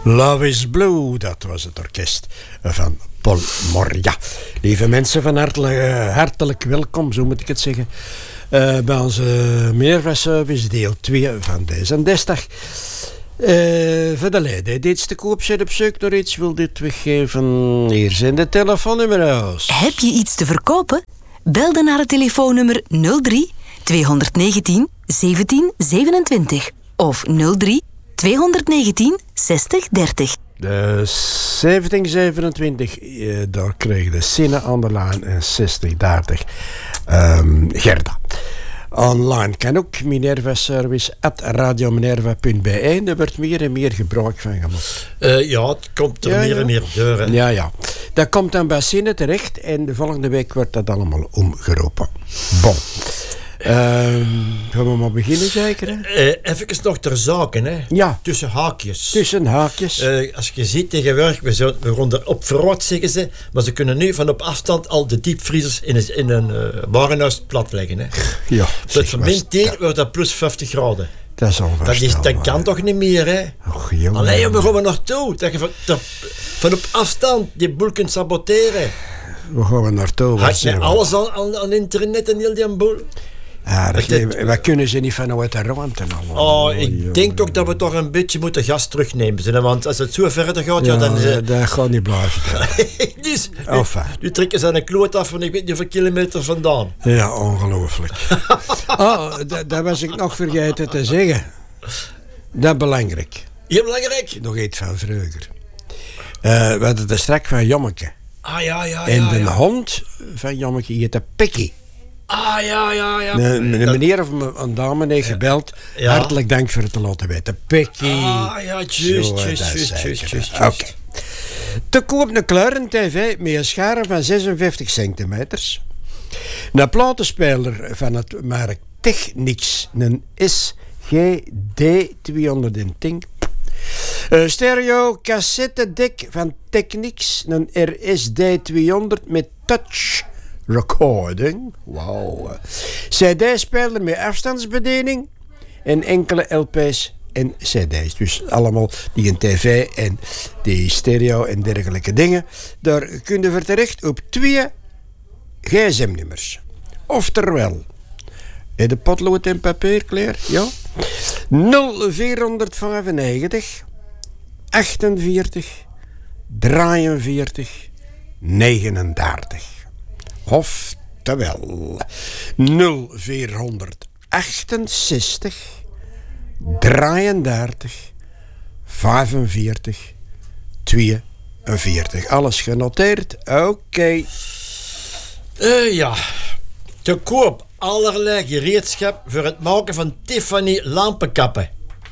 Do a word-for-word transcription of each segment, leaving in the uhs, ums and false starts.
Love is Blue, dat was het orkest van Paul Moria. Lieve mensen, van hartelijk, uh, hartelijk welkom, zo moet ik het zeggen, uh, bij onze Minerva-service deel twee van deze desdag. Uh, voor de leden die iets te koop zijn op zoek naar iets, wil dit weggeven. Hier zijn de telefoonnummers. Heb je iets te verkopen? Bel dan naar het telefoonnummer nul drie tweehonderdnegentien zeventien zevenentwintig of nul drie tweehonderdnegentien zestig dertig. De zeventien zevenentwintig, uh, daar krijg je de Sine aan de lijn en zestig dertig um, Gerda. Online kan ook Minerva-service at radiominerva punt b e. Er wordt meer en meer gebruik van gemaakt. Uh, ja, het komt er ja, meer ja. en meer door. Hè. Ja, ja. Dat komt dan bij Sine terecht en de volgende week wordt dat allemaal omgeroepen. Bon. Uh, gaan we maar beginnen, zeker? Hè? Uh, even nog ter zake, hè? Ja. Tussen haakjes. Tussen haakjes. Uh, als je ziet tegenwoordig, we, zo, we gaan erop vooruit, zeggen ze, maar ze kunnen nu van op afstand al de diepvriezers in een, in een uh, warenhuis platleggen. Hè? Ja. Dat van min tien wordt dat plus vijftig graden. Dat is onvoorstelbaar. Dat, is, dat kan toch niet meer, hè? Och, jongen. Allee, waar gaan we naartoe? Dat je van, dat, van op afstand die boel kunt saboteren. Waar gaan we naartoe? Had je alles aan, aan, aan internet en heel die boel? Ja, dat dat, wij kunnen ze niet vanuit de ruimte allemaal. Oh, ik oh, denk toch dat we toch een beetje moeten gas terugnemen. Want als het zo verder gaat, ja, ja dan... Uh, dat gaat niet blijven. dus, enfin. nu, nu trekken ze een kloot af van ik weet niet hoeveel kilometer vandaan. Ja, ongelooflijk. oh, dat, dat was ik nog vergeten te zeggen. Dat is belangrijk. Heel belangrijk? Nog iets van vroeger. Uh, we hadden de strak van Jommeke. Ah, ja, ja, En ja, de ja. hond van Jommeke heette Pikkie. Ah, ja, ja, ja. Een, een meneer of een dame heeft gebeld. Ja. Hartelijk dank voor het te laten weten. Pikkie. Ah, ja, juist, juist, juist, juist, juist. Oké. Te koop een kleuren tv met een schare van zesenvijftig centimeter. Een platenspeler van het merk Technics. Een S G D tweehonderdtien. Een stereo cassettedek van Technics. Een R S D tweehonderd met touch recording. Wauw. C D-speler met afstandsbediening. En enkele L P's en C D's. Dus allemaal die een tv en die stereo en dergelijke dingen. Daar kun je voor terecht op twee G S M-nummers. Oftewel, de potlood en papier klaar? Ja. nul vierhonderdvijfennegentig achtenveertig drieënveertig negenendertig. Oftewel, nul vierhonderdachtenzestig drieëndertig vijfenveertig tweeënveertig. Alles genoteerd? Oké. Okay. Uh, ja, te koop allerlei gereedschap voor het maken van Tiffany lampenkappen.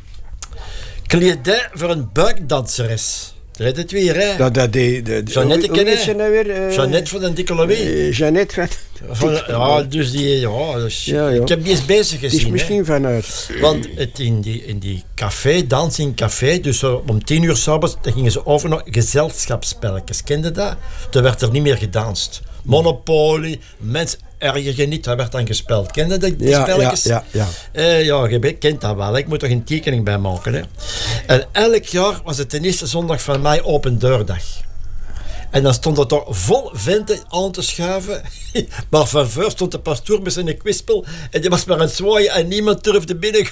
Kledij voor een buikdanseres. Dat is het weer, hè? Dat, dat, die, de, de, Jeannette kennen. Hoe nou weer? Uh, Jeannette van den Dikke Louis. Uh, Jeannette van... van ja, dus die... Ja, dus ja, ja. Ik heb die eens bezig gezien. Het is misschien hè. vanuit... Want het in, die, in die café, dansing café, dus om tien uur 's avonds, dan gingen ze over naar gezelschapsspelletjes. Kende dat? Toen werd er niet meer gedanst. Monopoly, mensen... Erger je niet, dat werd dan gespeeld. Ken je die, die ja, spelletjes? Ja, ja, ja. Uh, ja, je kent dat wel. Ik moet er een tekening bij maken. Hè. En elk jaar was het de eerste zondag van mei open deurdag. En dan stond het er vol venten aan te schuiven. Maar van voor stond de pastoor met zijn kwispel. En die was maar aan het zwaaien en niemand durfde binnen.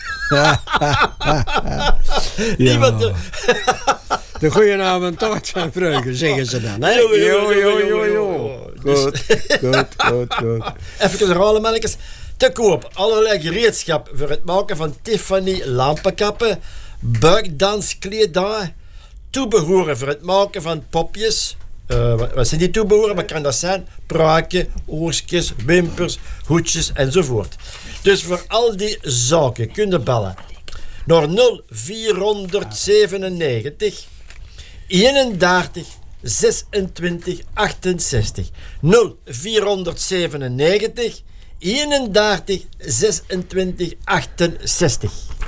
niemand durfde. De goeie avond van vreugde, zeggen ze dan. Hè? Jo, jo, jo, jo, jo. Goed, goed, goed, goed. Even herhalen, mannetjes. Te koop allerlei gereedschap voor het maken van Tiffany lampenkappen, buikdanskledij, toebehoren voor het maken van popjes. Uh, wat, wat zijn die toebehoren? Wat kan dat zijn? Pruiken, oortjes, wimpers, hoedjes enzovoort. Dus voor al die zaken kun je bellen naar nul vierhonderdzevenennegentig eenendertig zesentwintig achtenzestig. nul vierhonderdzevenennegentig eenendertig zesentwintig achtenzestig.